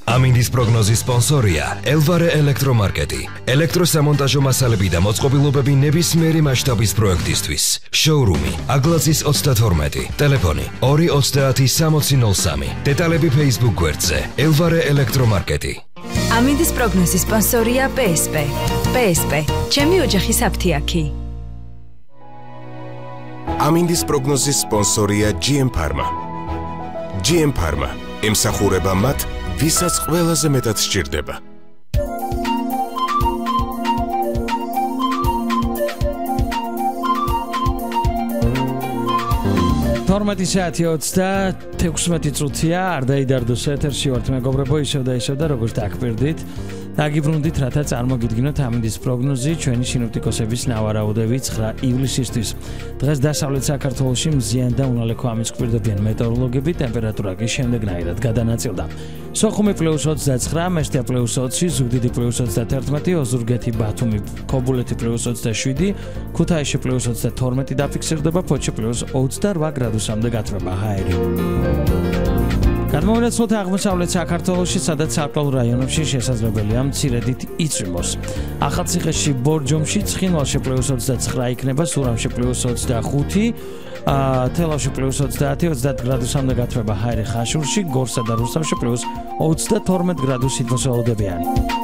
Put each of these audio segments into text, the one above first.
ამინდის პროგნოზის სპონსორია ელვარე ელექტრომარკეტი. ელექტროსამონტაჟო მასალები და მოწყობილობები ნებისმიერი მასშტაბის პროექტისთვის. შოურუმი აგლაძის 32, ტელეფონი 230-6003. დეტალები Facebook გვერდზე ელვარე ელექტრომარკეტი. ამინდის პროგნოზის სპონსორია PSP. PSP, ჩემი ოჯახის აფთიაქი. ამინდის პროგნოზის სპონსორია GM Pharma. GM Pharma ემსახურება მათ, ვისაც ყველაზე მეტად სჭირდება. თორმეტი საათი 36 წუთია, არ დაიდარდოს ეთერში ვართ მეგობრებო, ისევ და როგორც დაგპირდით. დაგიბრუნდით, რათა წარმოგიდგინოთ ამინდის პროგნოზი ჩვენი სინოპტიკოსების ნავარაუდებით 9 ივლისისთვის. დღეს დასავლეთ საქართველოში მზიან და უნალექო ამის გვპირდებიან მეტეოროლოგები, ტემპერატურა კი შემდეგნაირად გადანაწილდა. სოხუმი +29, მესტია +20, ზუგდიდი +31, ოზურგეთი, ბათუმი, ქობულეთი +27, ქუთაისში +32 დაფიქსირდება, ფოთში +28 გრადუსამდე გათბება ჰაერი. გადმოვინაცვლოთ აღმოსავლეთ საქართველოში, სადაც სარკმელ რაიონებში შესაძლებელია მცირედით იწვიმოს. ახალციხეში, ბორჯომში, ცხინვალში +29 იქნება, სურამში +25, თელავში +30, 30 გრადუსამდე გათბება ჰაერი ხაშურში, გორსა და რუსთავში +22 გრადუსით მოსალოდებიან.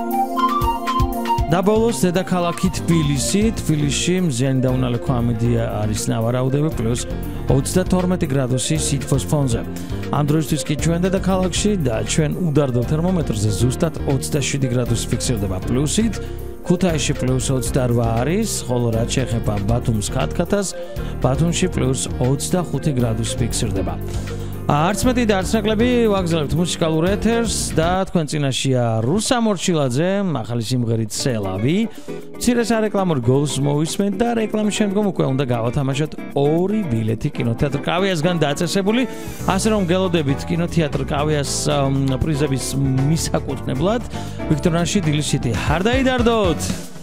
დაბოლოს დედაქალაქი თბილისში მზიანი და უნალექო ამინდია არის ნავარაუდები +22 გრადუსი სითბოს ფონზე. ამ დროისთვის კი ჩვენ დედაქალაქში და ჩვენ უდარდო თერმომეტრზე ზუსტად 27 გრადუსი ფიქსირდება პლუსით, ქუთაისში +28 არის, ხოლო რაც შეეხება ბათუმს ქათქათას, ბათუმში +25 გრადუსი ფიქსირდება. არც მეტი და არც ნაკლები ვაგზავნებთ მუსიკალურ ეთერს და თქვენ წინაშია რუსა მორჩილაძე, ახალი სიმღერით სელავი. მცირე სარეკლამო გოლს მოვისმენთ და რეკლამის შემდგომ უკვე უნდა გავათამაშოთ 2 ბილეთი კინოთეატრ კავიასგან დაწესებული, ასე რომ გელოდებით კინოთეატრ კავიას პრიზების მისაკუთვნებლად. ვიქტორ ნაში დილის სიტი. არ დაიდარდოთ!